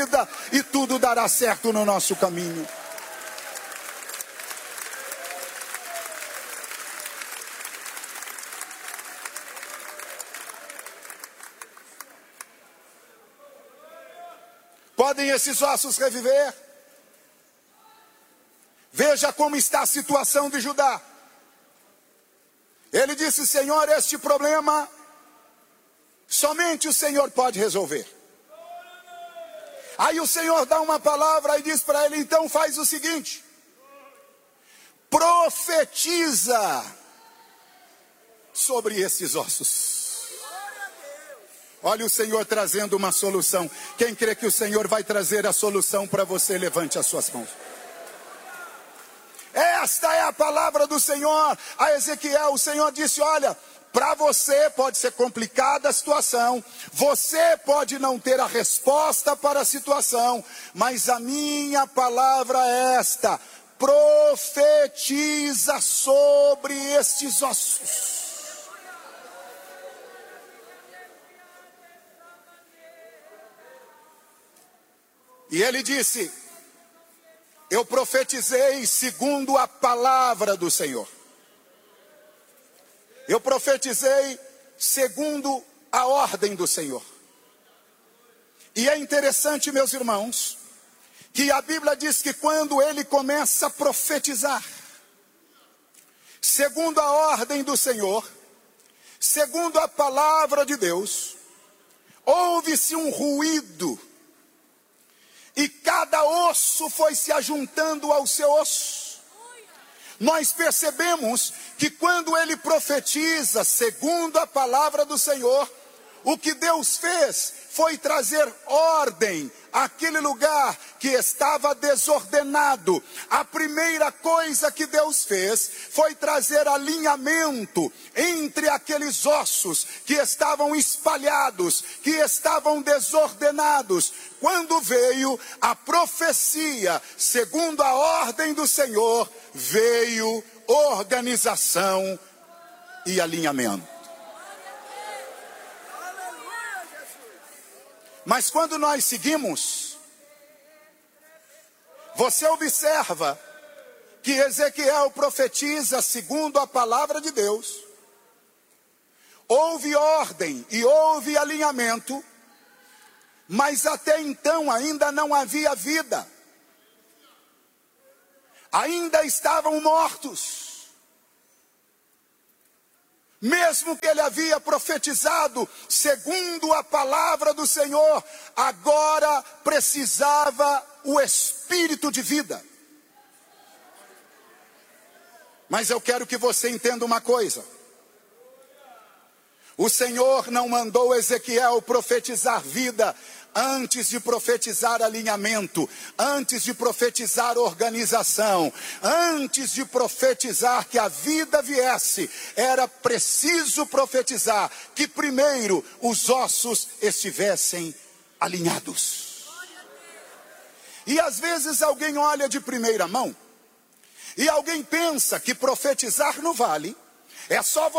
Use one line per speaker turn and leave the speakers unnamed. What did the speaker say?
e tudo dará certo no nosso caminho. Podem esses ossos reviver? Veja como está a situação de Judá. Ele disse: Senhor, este problema somente o Senhor pode resolver. Aí o Senhor dá uma palavra e diz para ele: então faz o seguinte, profetiza sobre esses ossos. Olha o Senhor trazendo uma solução. Quem crê que o Senhor vai trazer a solução para você, levante as suas mãos. Esta é a palavra do Senhor a Ezequiel. O Senhor disse: olha, para você pode ser complicada a situação, você pode não ter a resposta para a situação, mas a minha palavra é esta: profetiza sobre estes ossos. E ele disse: eu profetizei segundo a palavra do Senhor. Eu profetizei segundo a ordem do Senhor. E é interessante, meus irmãos, que a Bíblia diz que quando ele começa a profetizar, segundo a ordem do Senhor, segundo a palavra de Deus, houve-se um ruído, e cada osso foi se ajuntando ao seu osso. Nós percebemos que quando ele profetiza segundo a palavra do Senhor, o que Deus fez foi trazer ordem àquele lugar que estava desordenado. A primeira coisa que Deus fez foi trazer alinhamento entre aqueles ossos que estavam espalhados, que estavam desordenados. Quando veio a profecia, segundo a ordem do Senhor, veio organização e alinhamento. Mas quando nós seguimos, você observa que Ezequiel profetiza segundo a palavra de Deus. Houve ordem e houve alinhamento, mas até então ainda não havia vida. Ainda estavam mortos. Mesmo que ele havia profetizado segundo a palavra do Senhor, agora precisava o espírito de vida. Mas eu quero que você entenda uma coisa. O Senhor não mandou Ezequiel profetizar vida antes de profetizar alinhamento, antes de profetizar organização, antes de profetizar que a vida viesse. Era preciso profetizar que primeiro os ossos estivessem alinhados. E às vezes alguém olha de primeira mão e alguém pensa que profetizar no vale é só